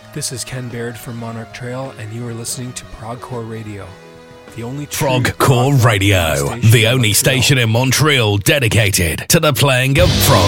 This is Ken Baird from Monarch Trail, and you are listening to Progcore Radio. The only Progcore Radio, the only station in Montreal dedicated to the playing of prog.